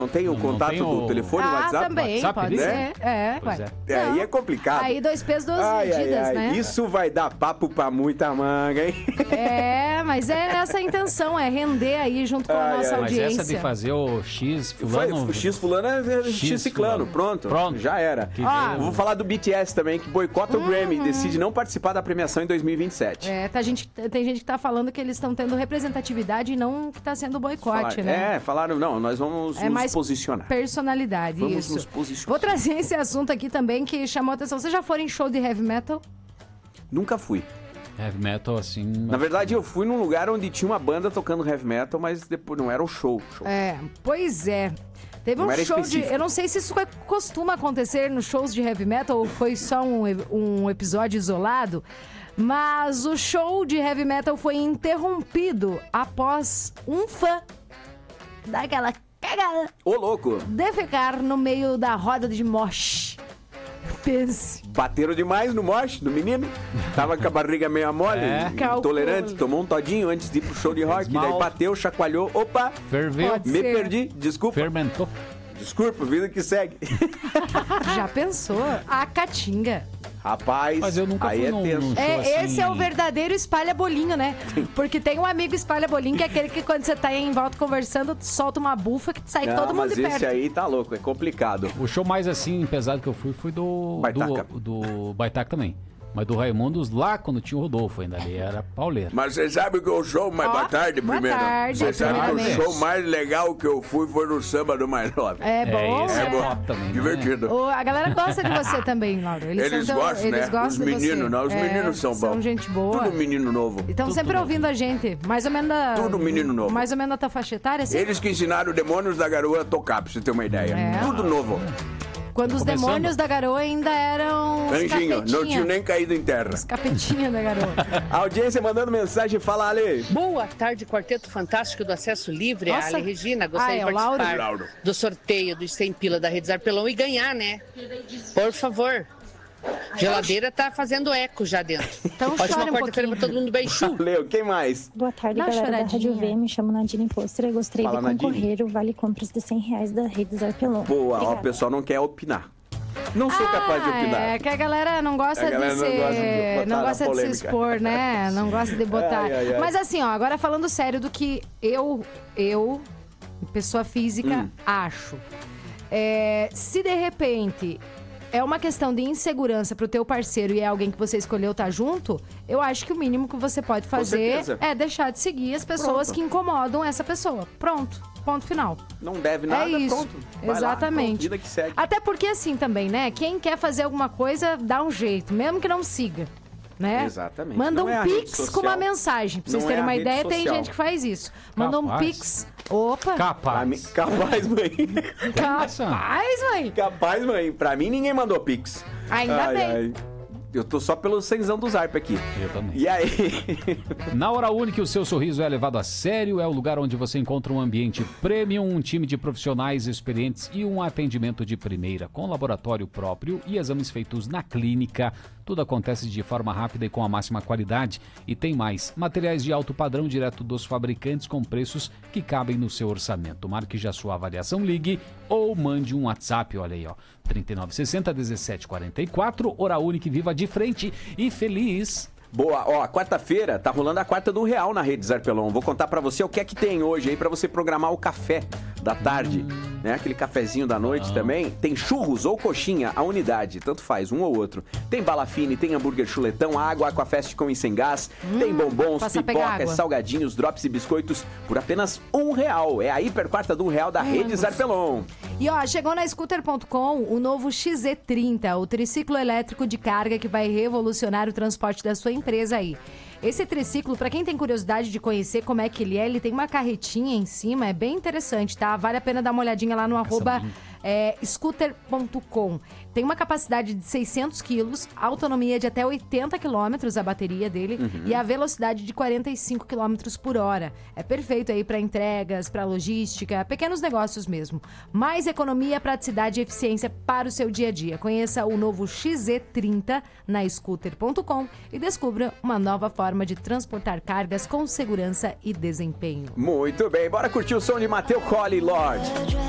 Não tem o contato do telefone, o WhatsApp? Também, WhatsApp, pode né? ser. Aí é complicado. Aí 2 pesos, 2 medidas, né? Isso vai dar papo pra muita manga, hein? Mas é essa a intenção, é render aí junto com a nossa audiência. Mas essa de fazer o X fulano... O X fulano é X ciclano, pronto, já era. Vou falar do BTS também, que boicota o Grammy e decide não participar da premiação em 2027. Tem gente que tá falando que eles estão tendo representatividade e não que tá sendo boicote, né? Falaram, não, nós vamos nos posicionar. Personalidade, vamos nos posicionar. Vou trazer esse assunto aqui também que chamou a atenção. Você já foi em show de heavy metal? Nunca fui. Heavy metal, assim... Na verdade, eu fui num lugar onde tinha uma banda tocando heavy metal, mas depois não era um show. Pois é. Teve um show eu não sei se isso costuma acontecer nos shows de heavy metal ou foi só um episódio isolado, mas o show de heavy metal foi interrompido após um fã daquela cagada. Ô, louco! Defecar no meio da roda de mosh. Pense. Bateram demais no mosh do menino. Tava com a barriga meio mole, intolerante. Tomou um todinho antes de ir pro show de rock. Daí bateu, chacoalhou. Opa! Ferveu. Me perdi. Desculpa. Fermentou. Desculpa, vida que segue. Já pensou? A caatinga. Rapaz, mas eu nunca fui num show assim. Esse é o verdadeiro espalha-bolinho, né? Porque tem um amigo espalha-bolinho que é aquele que quando você tá em volta conversando, solta uma bufa que sai todo mundo de perto. Mas esse aí tá louco, é complicado. O show mais assim, pesado que eu fui foi do Baitaca também. Mas do Raimundos lá quando tinha o Rodolfo ainda ali, era pauleiro. Mas você sabe que o show mais... Boa tarde, primeiro. Você sabe que o show mais legal que eu fui foi no Samba do Mais Nove. É bom, é bom. Também, divertido. A galera gosta de você também, Laura. Eles gostam, né? Os meninos, não. Os meninos são bons. São gente boa. Tudo menino novo. E estão sempre ouvindo a gente. Mais ou menos Tudo menino novo. Mais ou menos da tua faixa etária, assim. Eles que ensinaram Demônios da Garoa a tocar, pra você ter uma ideia. Tudo novo. Quando os demônios da garoa ainda eram anjinho, não tinham nem caído em terra. Os capetinhos da garoa. A audiência mandando mensagem, fala, Ale. Boa tarde, Quarteto Fantástico do Acesso Livre. Nossa. Ale Regina, gostaria de participar do sorteio dos 100 pila da Rede Zarpelão e ganhar, né? Por favor. Geladeira tá fazendo eco já dentro. Então ótima quarta-feira pra todo mundo, beijo. Valeu, quem mais? Boa tarde, galera da Rádio V, me chamo Nadine Foster e gostaria de concorrer o Vale Compras de R$100 da Rede Zarpelão. Boa, ó, o pessoal não quer opinar. Não sou capaz de opinar. É que a galera não gosta de ser... Não gosta de se expor, né? Não gosta de botar... Mas assim, ó, agora falando sério do que eu pessoa física, acho. Se de repente... é uma questão de insegurança pro teu parceiro e é alguém que você escolheu estar junto, eu acho que o mínimo que você pode fazer é deixar de seguir as pessoas que incomodam essa pessoa. Pronto. Ponto final. Não deve nada, isso. Pronto. Exatamente. Lá, pronto, vida que segue. Até porque assim também, né? Quem quer fazer alguma coisa, dá um jeito, mesmo que não siga. Né? Exatamente. Manda um pix com uma mensagem. Pra vocês terem uma ideia, tem gente que faz isso. Manda um pix. Opa! Capaz, mãe. Capaz, mãe. Pra mim, ninguém mandou pix. Ainda bem. Eu tô só pelo cenzão do Zarp aqui. Eu também. E aí? Na Hora Única, o seu sorriso é levado a sério. É o lugar onde você encontra um ambiente premium, um time de profissionais experientes e um atendimento de primeira, com laboratório próprio e exames feitos na clínica. Tudo acontece de forma rápida e com a máxima qualidade. E tem mais, materiais de alto padrão direto dos fabricantes com preços que cabem no seu orçamento. Marque já sua avaliação, ligue ou mande um WhatsApp, olha aí, ó. 3960 1744, Hora Única, viva de frente e feliz. Boa, ó, quarta-feira tá rolando a quarta do Real na Rede Zarpelão. Vou contar pra você o que é que tem hoje aí pra você programar o café da tarde, né? Aquele cafezinho da noite também. Tem churros ou coxinha, a unidade, tanto faz, um ou outro. Tem balafine, tem hambúrguer chuletão, água, aquafest com e sem gás, tem bombons, pipocas, salgadinhos, drops e biscoitos por apenas R$1. É a hiper quarta do R$1 da Rede Zarpelão. E ó, chegou na Scooter.com o novo XZ30, o triciclo elétrico de carga que vai revolucionar o transporte da sua empresa aí. Esse triciclo, pra quem tem curiosidade de conhecer como é que ele tem uma carretinha em cima, é bem interessante, tá? Vale a pena dar uma olhadinha lá no @scooter.com. Tem uma capacidade de 600 quilos, autonomia de até 80 quilômetros a bateria dele e a velocidade de 45 quilômetros por hora. É perfeito aí para entregas, para logística, pequenos negócios mesmo. Mais economia, praticidade e eficiência para o seu dia a dia. Conheça o novo XZ30 na scooter.com e descubra uma nova forma de transportar cargas com segurança e desempenho. Muito bem, bora curtir o som de Mateu Colli, Lorde.